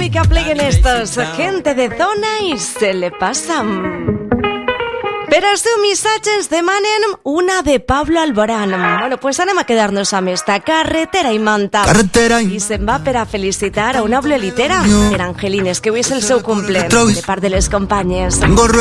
mica pleguen estos, gente de zona i se le passen. Per al seu missatge ens demanen una de Pablo Alborán. Bueno, pues anem a quedar-nos amb esta carretera i manta. I se'n va per a felicitar a una abuelitera, per Angelines, que avui és el seu cumple, de part de les companyes.